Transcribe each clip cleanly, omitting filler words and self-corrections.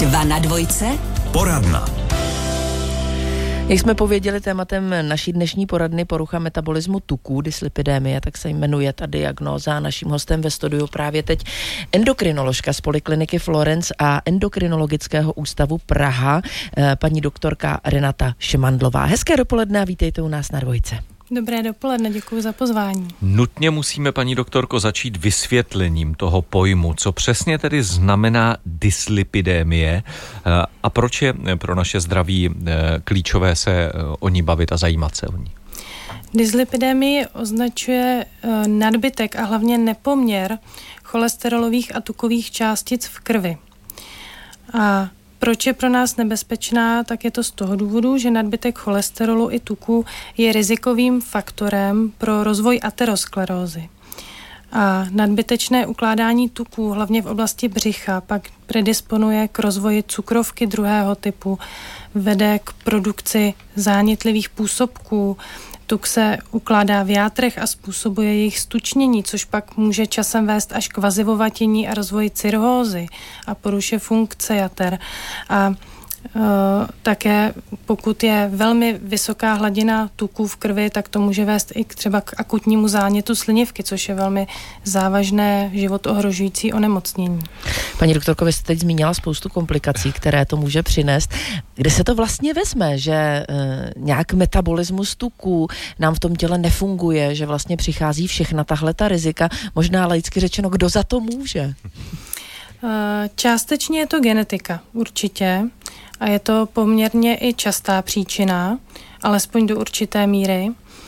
2 na dvojce. Poradna. Jak jsme pověděli, tématem naší dnešní poradny porucha metabolismu tuků, dyslipidémie, tak se jmenuje ta diagnóza. Naším hostem ve studiu právě teď endokrinoložka z Polikliniky Florence a Endokrinologického ústavu Praha, paní doktorka Renata Šimandlová. Hezké dopoledne a vítejte u nás na dvojce. Dobré dopoledne, děkuji za pozvání. Nutně musíme, paní doktorko, začít vysvětlením toho pojmu, co přesně tedy znamená dyslipidémie a proč je pro naše zdraví klíčové se o ní bavit a zajímat se o ní. Dyslipidémie označuje nadbytek a hlavně nepoměr cholesterolových a tukových částic v krvi. A proč je pro nás nebezpečná, tak je to z toho důvodu, že nadbytek cholesterolu i tuku je rizikovým faktorem pro rozvoj aterosklerózy. A nadbytečné ukládání tuků, hlavně v oblasti břicha, pak predisponuje k rozvoji cukrovky druhého typu, vede k produkci zánětlivých působků. Tuk se ukládá v játrech a způsobuje jejich stučnění, což pak může časem vést až k vazivovatění a rozvoji cirhózy a poruše funkce jater. A také pokud je velmi vysoká hladina tuků v krvi, tak to může vést i třeba k akutnímu zánětu slinivky, což je velmi závažné život ohrožující onemocnění. Paní doktorko, vy jste teď zmínila spoustu komplikací, které to může přinést. Kde se to vlastně vezme, že nějak metabolismus tuků nám v tom těle nefunguje, že vlastně přichází všechna tahle ta rizika, možná laicky řečeno, kdo za to může? Částečně je to genetika, určitě. A je to poměrně i častá příčina, alespoň do určité míry.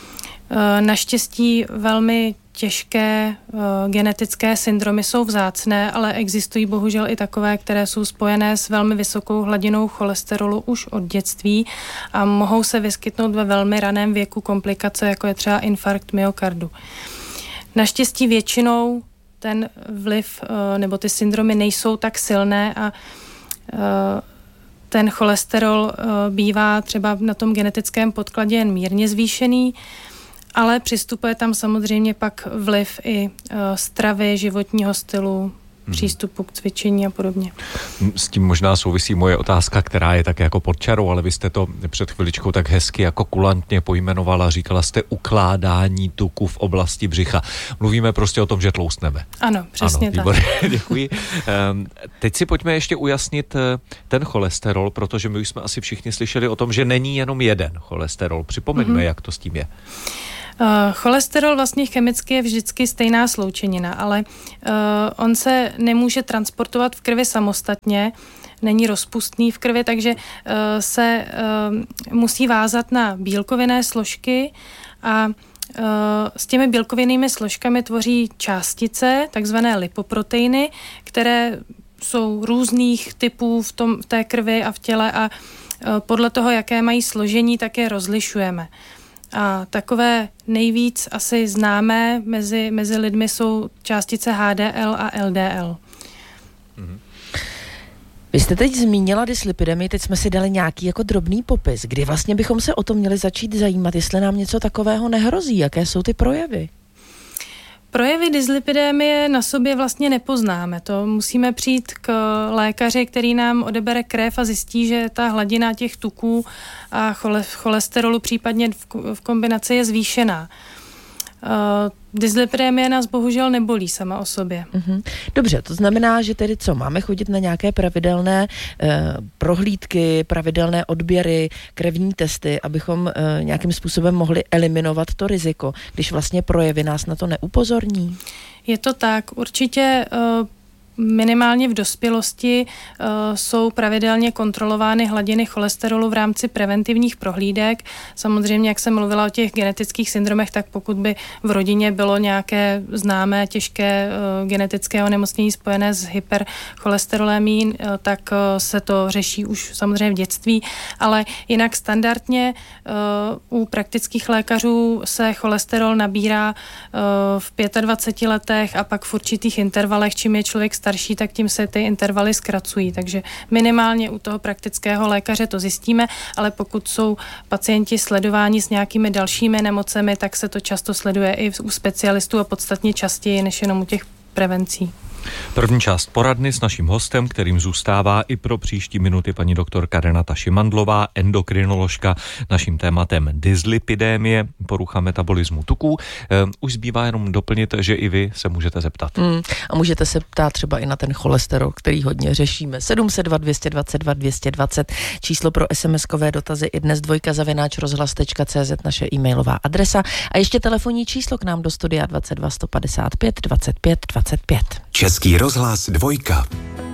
Naštěstí velmi těžké genetické syndromy jsou vzácné, ale existují bohužel i takové, které jsou spojené s velmi vysokou hladinou cholesterolu už od dětství a mohou se vyskytnout ve velmi raném věku komplikace, jako je třeba infarkt myokardu. Naštěstí většinou ten vliv nebo ty syndromy nejsou tak silné a ten cholesterol bývá třeba na tom genetickém podkladě jen mírně zvýšený, ale přistupuje tam samozřejmě pak vliv i stravy, životního stylu, přístupu k cvičení a podobně. S tím možná souvisí moje otázka, která je tak jako pod čarou, ale vy jste to před chviličkou tak hezky jako kulantně pojmenovala. Říkala jste ukládání tuku v oblasti břicha. Mluvíme prostě o tom, že tloustneme. Ano, přesně tak. Děkuji. Teď si pojďme ještě ujasnit ten cholesterol, protože my už jsme asi všichni slyšeli o tom, že není jenom jeden cholesterol. Připomeňme, jak to s tím je. Cholesterol vlastně chemicky je vždycky stejná sloučenina, ale on se nemůže transportovat v krvi samostatně, není rozpustný v krvi, takže se musí vázat na bílkovinné složky a s těmi bílkovinnými složkami tvoří částice, takzvané lipoproteiny, které jsou různých typů v té krvi a v těle a podle toho, jaké mají složení, tak je rozlišujeme. A takové nejvíc asi známé mezi lidmi jsou částice HDL a LDL. Vy jste teď zmínila dyslipidemii, teď jsme si dali nějaký jako drobný popis. Kdy vlastně bychom se o to měli začít zajímat, jestli nám něco takového nehrozí, jaké jsou ty projevy? Projevy dyslipidémie na sobě vlastně nepoznáme. To musíme přijít k lékaři, který nám odebere krev a zjistí, že ta hladina těch tuků a cholesterolu případně v kombinaci je zvýšená. Dyslipidémie nás bohužel nebolí sama o sobě. Dobře, to znamená, že tedy co? Máme chodit na nějaké pravidelné prohlídky, pravidelné odběry, krevní testy, abychom nějakým způsobem mohli eliminovat to riziko, když vlastně projevy nás na to neupozorní? Je to tak. Určitě minimálně v dospělosti jsou pravidelně kontrolovány hladiny cholesterolu v rámci preventivních prohlídek. Samozřejmě, jak jsem mluvila o těch genetických syndromech, tak pokud by v rodině bylo nějaké známé těžké genetické onemocnění spojené s hypercholesterolémií, tak se to řeší už samozřejmě v dětství, ale jinak standardně u praktických lékařů se cholesterol nabírá v 25 letech a pak v určitých intervalech, čím je člověk starší, tak tím se ty intervaly zkracují. Takže minimálně u toho praktického lékaře to zjistíme, ale pokud jsou pacienti sledováni s nějakými dalšími nemocemi, tak se to často sleduje i u specialistů a podstatně častěji než jenom u těch prevencí. První část poradny s naším hostem, kterým zůstává i pro příští minuty paní doktorka Renata Šimandlová, endokrinoložka, naším tématem dyslipidémie, porucha metabolismu tuků. Už zbývá jenom doplnit, že i vy se můžete zeptat. A můžete se ptát třeba i na ten cholesterol, který hodně řešíme. 702 222 220, číslo pro SMS-kové dotazy i dnes @rozhlas.cz, naše e-mailová adresa a ještě telefonní číslo k nám do studia 22 155 25 25. Český rozhlas 2.